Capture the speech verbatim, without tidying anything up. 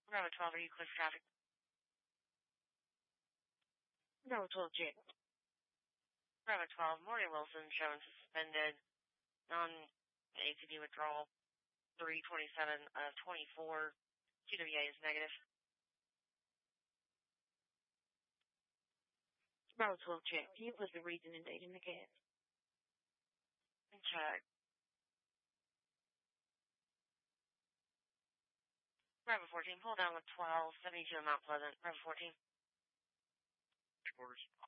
Bravo twelve, are you clear for traffic? Bravo twelve, J. Bravo twelve, Morgan Wilson showing suspended on A C D withdrawal three twenty-seven of twenty-four. Q W A is negative. Bravo twelve, J. Can you put the reason and date in the case? Check. Bravo fourteen, pull down with twelve seventy-two Mount Pleasant. Bravo fourteen. Quarters.